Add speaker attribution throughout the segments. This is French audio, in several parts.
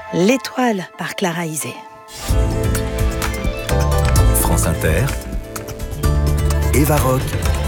Speaker 1: L'étoile par Clara Isé.
Speaker 2: France Inter, Eva Rock,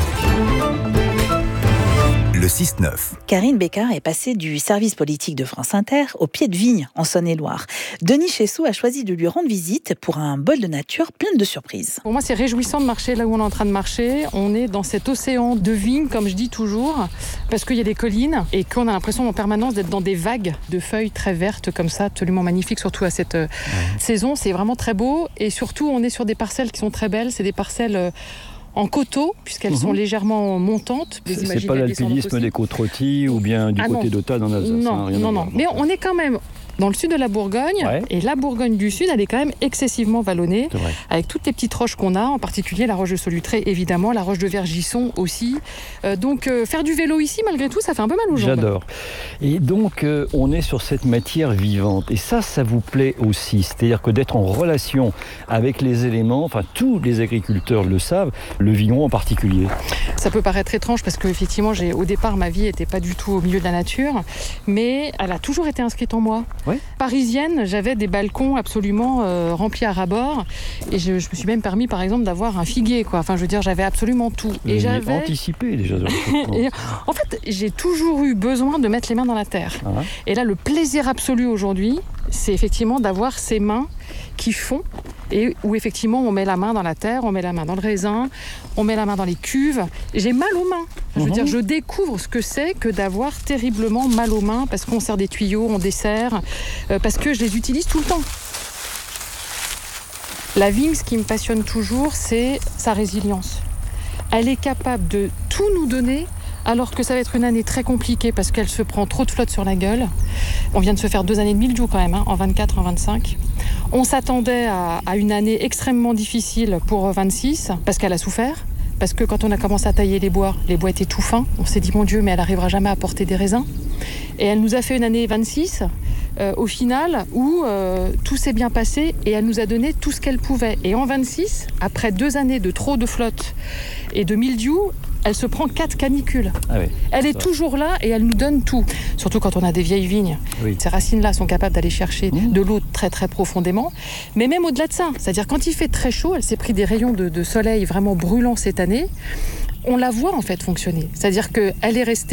Speaker 2: le 6-9.
Speaker 1: Karine Bécard est passée du service politique de France Inter au pied de vigne en Saône-et-Loire. Denis Chessou a choisi de lui rendre visite pour un bol de nature plein de surprises.
Speaker 3: Pour moi, c'est réjouissant de marcher là où on est en train de marcher. On est dans cet océan de vignes, comme je dis toujours, parce qu'il y a des collines et qu'on a l'impression en permanence d'être dans des vagues de feuilles très vertes comme ça, absolument magnifiques, surtout à cette saison. C'est vraiment très beau et surtout, on est sur des parcelles qui sont très belles. C'est des parcelles en coteaux, puisqu'elles sont légèrement montantes.
Speaker 4: C'est pas l'alpinisme des côtes rôties ou bien du côté d'Ottane en Alsace.
Speaker 3: Non. Mais on est quand même dans le sud de la Bourgogne, et la Bourgogne du Sud, elle est quand même excessivement vallonnée, avec toutes les petites roches qu'on a, en particulier la roche de Solutré, évidemment, la roche de Vergisson aussi. Donc faire du vélo ici, malgré tout, ça fait un peu mal aux jambes.
Speaker 4: J'adore. Et donc, on est sur cette matière vivante. Et ça vous plaît aussi. C'est-à-dire que d'être en relation avec les éléments, enfin, tous les agriculteurs le savent, le vigneron en particulier.
Speaker 3: Ça peut paraître étrange parce qu'effectivement, au départ, ma vie n'était pas du tout au milieu de la nature, mais elle a toujours été inscrite en moi. Parisienne, j'avais des balcons absolument remplis à ras-bord et je me suis même permis par exemple d'avoir un figuier, quoi. Enfin, je veux dire, j'avais absolument tout.
Speaker 4: Et j'avais anticipé déjà.
Speaker 3: Et en fait, j'ai toujours eu besoin de mettre les mains dans la terre. Et là, le plaisir absolu aujourd'hui, c'est effectivement d'avoir ces mains qui font et où effectivement on met la main dans la terre, on met la main dans le raisin, on met la main dans les cuves. J'ai mal aux mains. Je veux dire, je découvre ce que c'est que d'avoir terriblement mal aux mains parce qu'on sert des tuyaux, on dessert, parce que je les utilise tout le temps. La vigne, ce qui me passionne toujours, c'est sa résilience. Elle est capable de tout nous donner, alors que ça va être une année très compliquée parce qu'elle se prend trop de flotte sur la gueule. On vient de se faire 2 années de mildiou quand même, en 24, en 25. On s'attendait à une année extrêmement difficile pour 26 parce qu'elle a souffert. Parce que quand on a commencé à tailler les bois étaient tout fins. On s'est dit, mon Dieu, mais elle n'arrivera jamais à porter des raisins. Et elle nous a fait une année 26, au final, où tout s'est bien passé et elle nous a donné tout ce qu'elle pouvait. Et en 26, après 2 années de trop de flotte et de mildiou, elle se prend 4 canicules. Elle est toujours là et elle nous donne tout. Surtout quand on a des vieilles vignes. Ces racines-là sont capables d'aller chercher de l'eau très très profondément. Mais même au-delà de ça, c'est-à-dire quand il fait très chaud, elle s'est pris des rayons de soleil vraiment brûlants cette année. On la voit en fait fonctionner. C'est-à-dire qu'elle est restée